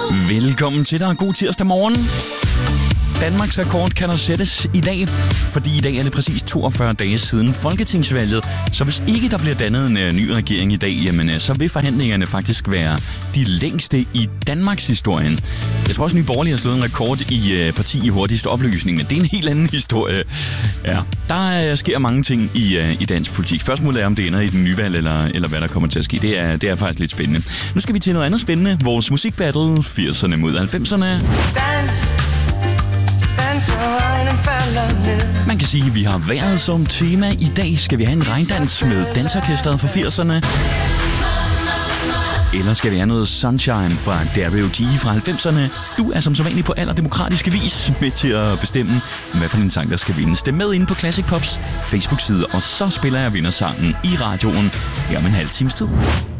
Velkommen til dig. God tirsdag morgen. Danmarks rekord kan der sættes i dag, fordi i dag er det præcis 42 dage siden folketingsvalget. Så hvis ikke der bliver dannet en ny regering i dag, jamen, så vil forhandlingerne faktisk være de længste i Danmarks historien. Jeg tror også, Nye Borgerlige har slået en rekord i parti i hurtigste opløsning, men det er en helt anden historie. Ja, der sker mange ting i dansk politik. Spørgsmålet er, om det ender i den nye valg, eller hvad der kommer til at ske. Det er faktisk lidt spændende. Nu skal vi til noget andet spændende. Vores musikbattle 80'erne mod 90'erne. Man kan sige, at vi har vejret som tema. I dag skal vi have en regndans med dansorkestret fra 80'erne. Eller skal vi have noget Sunshine fra Dario G fra 90'erne. Du er som sædvanlig på allerdemokratiske vis med til at bestemme, hvad for en sang der skal vinde. Stem med inde på Classic Pops Facebook-side, og så spiller jeg vindersangen i radioen her om en halv times tid.